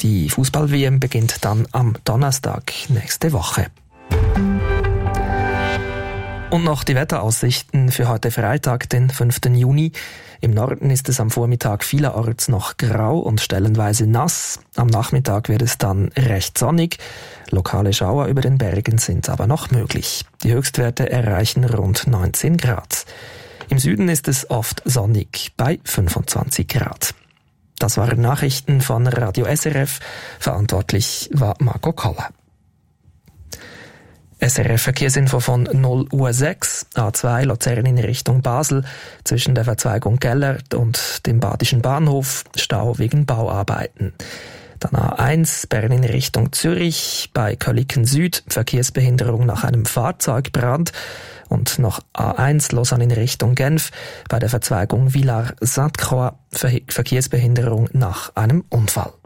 Die Fußball-WM beginnt dann am Donnerstag nächste Woche. Und noch die Wetteraussichten für heute Freitag, den 5. Juni. Im Norden ist es am Vormittag vielerorts noch grau und stellenweise nass. Am Nachmittag wird es dann recht sonnig. Lokale Schauer über den Bergen sind aber noch möglich. Die Höchstwerte erreichen rund 19 Grad. Im Süden ist es oft sonnig bei 25 Grad. Das waren Nachrichten von Radio SRF. Verantwortlich war Marco Koller. SRF Verkehrsinfo von 0:06 A2 Luzern in Richtung Basel, zwischen der Verzweigung Gellert und dem Badischen Bahnhof, Stau wegen Bauarbeiten. Dann A1 Bern in Richtung Zürich, bei Köliken Süd, Verkehrsbehinderung nach einem Fahrzeugbrand. Und noch A1 Lausanne in Richtung Genf, bei der Verzweigung Villars-Sainte-Croix, Verkehrsbehinderung nach einem Unfall.